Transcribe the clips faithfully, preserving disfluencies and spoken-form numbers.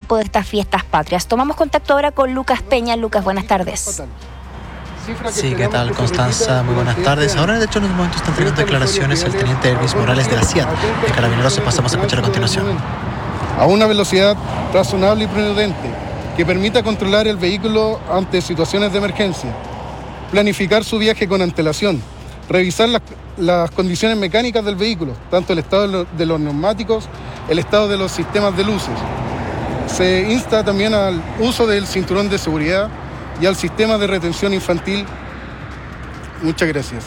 marco de estas fiestas patrias. Tomamos contacto ahora con Lucas Peña. Lucas, buenas tardes. Sí, ¿qué tal, Constanza? Muy buenas tardes. Ahora, de hecho, en estos momentos está entregando declaraciones el teniente Elvis Morales de la C I A T de Carabineros. Pasamos a escuchar a continuación. A una velocidad razonable y prudente que permita controlar el vehículo ante situaciones de emergencia, planificar su viaje con antelación, revisar las, las condiciones mecánicas del vehículo, tanto el estado de, lo, de los neumáticos, el estado de los sistemas de luces. Se insta también al uso del cinturón de seguridad y al sistema de retención infantil. Muchas gracias.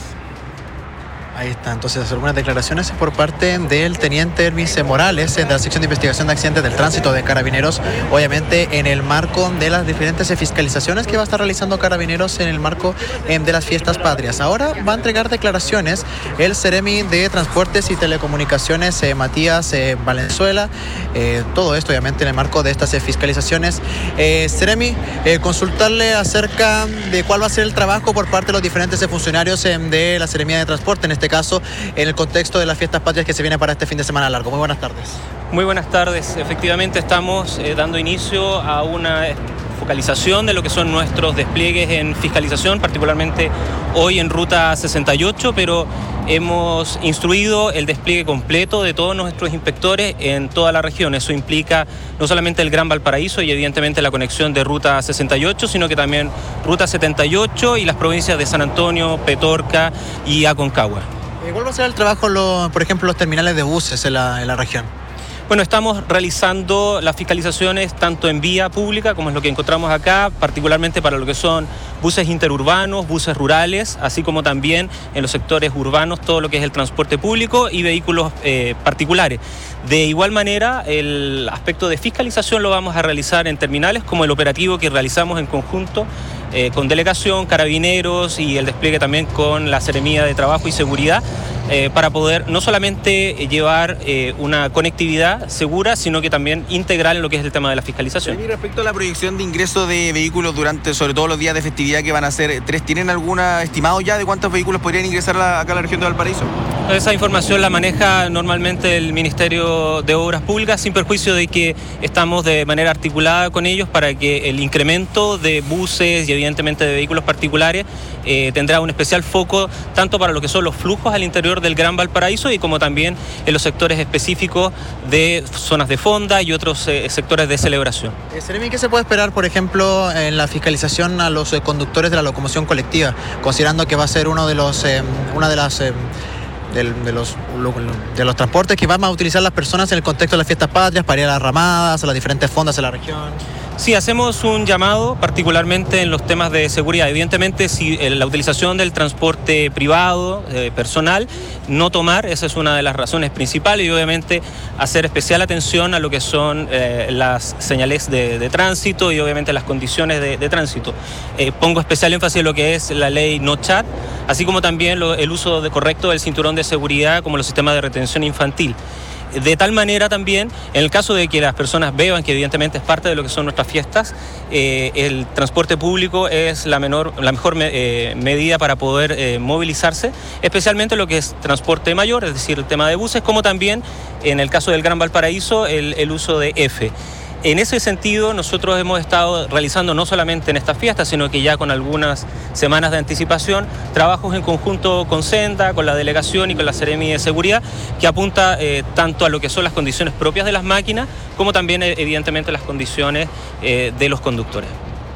Ahí está, entonces algunas declaraciones por parte del teniente Elvis Morales de la sección de investigación de accidentes del tránsito de Carabineros, obviamente en el marco de las diferentes fiscalizaciones que va a estar realizando Carabineros en el marco de las fiestas patrias. Ahora va a entregar declaraciones el Seremi de Transportes y Telecomunicaciones, eh, Matías eh, Valenzuela, eh, todo esto obviamente en el marco de estas eh, fiscalizaciones. Eh, Seremi, eh, consultarle acerca de cuál va a ser el trabajo por parte de los diferentes eh, funcionarios eh, de la Seremía de Transporte, en este caso en el contexto de las fiestas patrias que se viene para este fin de semana largo. Muy buenas tardes. Muy buenas tardes. Efectivamente estamos eh, dando inicio a una focalización de lo que son nuestros despliegues en fiscalización, particularmente hoy en Ruta sesenta y ocho, pero hemos instruido el despliegue completo de todos nuestros inspectores en toda la región. Eso implica no solamente el Gran Valparaíso y evidentemente la conexión de Ruta sesenta y ocho, sino que también Ruta setenta y ocho y las provincias de San Antonio, Petorca y Aconcagua. ¿Cuál va a ser el trabajo, lo, por ejemplo, los terminales de buses en la, en la región? Bueno, estamos realizando las fiscalizaciones tanto en vía pública, como es lo que encontramos acá, particularmente para lo que son buses interurbanos, buses rurales, así como también en los sectores urbanos, todo lo que es el transporte público y vehículos eh, particulares. De igual manera, el aspecto de fiscalización lo vamos a realizar en terminales, como el operativo que realizamos en conjunto eh, con delegación, carabineros y el despliegue también con la Seremía de Trabajo y Seguridad, eh, para poder no solamente llevar eh, una conectividad segura, sino que también integral en lo que es el tema de la fiscalización. Y respecto a la proyección de ingreso de vehículos durante, sobre todo los días de festividad que van a ser tres, ¿tienen alguna estimado ya de cuántos vehículos podrían ingresar a, acá a la región de Valparaíso? Esa información la maneja normalmente el Ministerio de Obras Públicas, sin perjuicio de que estamos de manera articulada con ellos para que el incremento de buses y evidentemente de vehículos particulares eh, tendrá un especial foco tanto para lo que son los flujos al interior del Gran Valparaíso y como también en los sectores específicos de zonas de fonda y otros eh, sectores de celebración. Eh, Seremi, ¿qué se puede esperar, por ejemplo, en la fiscalización a los eh, conductores de la locomoción colectiva, considerando que va a ser uno de los, eh, una de las... Eh, De, de, los, de los transportes que van a utilizar las personas en el contexto de las fiestas patrias para ir a las ramadas, a las diferentes fondas en la región? Sí, hacemos un llamado particularmente en los temas de seguridad. Evidentemente, si la utilización del transporte privado, eh, personal, no tomar, esa es una de las razones principales, y obviamente hacer especial atención a lo que son eh, las señales de, de tránsito y obviamente las condiciones de, de tránsito. Eh, pongo especial énfasis en lo que es la ley No Chat, así como también lo, el uso de, correcto del cinturón de seguridad como los sistemas de retención infantil. De tal manera también, en el caso de que las personas beban, que evidentemente es parte de lo que son nuestras fiestas, eh, el transporte público es la, menor, la mejor me, eh, medida para poder eh, movilizarse, especialmente lo que es transporte mayor, es decir, el tema de buses, como también en el caso del Gran Valparaíso, el, el uso de F. En ese sentido, nosotros hemos estado realizando no solamente en estas fiestas, sino que ya con algunas semanas de anticipación, trabajos en conjunto con Senda, con la delegación y con la Seremi de Seguridad, que apunta eh, tanto a lo que son las condiciones propias de las máquinas, como también eh, evidentemente las condiciones eh, de los conductores.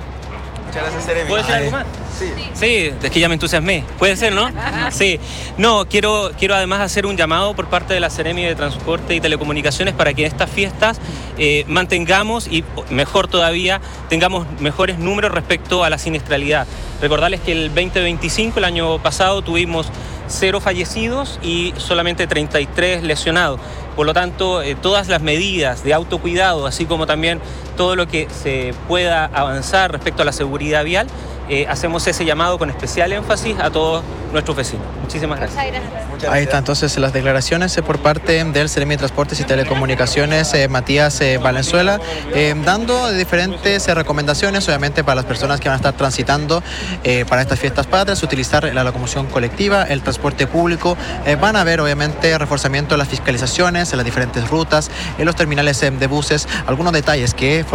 Muchas gracias, Seremi. ¿Puedo decir algo más? Sí. Sí, es que ya me entusiasmé. Puede ser, ¿no? Sí. No, quiero, quiero además hacer un llamado por parte de la Seremi de Transporte y Telecomunicaciones para que en estas fiestas eh, mantengamos y, mejor todavía, tengamos mejores números respecto a la siniestralidad. Recordarles que el veinte veinticinco, el año pasado, tuvimos cero fallecidos y solamente treinta y tres lesionados. Por lo tanto, eh, todas las medidas de autocuidado, así como también todo lo que se pueda avanzar respecto a la seguridad vial, eh, hacemos ese llamado con especial énfasis a todos nuestros vecinos. Muchísimas gracias. Ahí están entonces las declaraciones eh, por parte del Seremi de Transportes y Telecomunicaciones, eh, Matías eh, Valenzuela, eh, dando diferentes eh, recomendaciones, obviamente, para las personas que van a estar transitando eh, para estas fiestas patrias, utilizar la locomoción colectiva, el transporte público. Eh, van a haber, obviamente, reforzamiento de las fiscalizaciones en las diferentes rutas, en los terminales eh, de buses, algunos detalles que